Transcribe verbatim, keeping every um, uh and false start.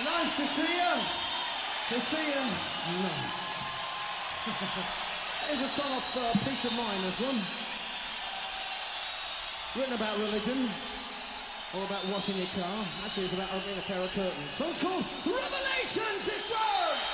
Nice to see you. To see you. Nice. Here's a song of uh, Peace of Mind, this one. Written about religion. All about washing your car. Actually, it's about opening a pair of curtains. Song's called Revelations, this one!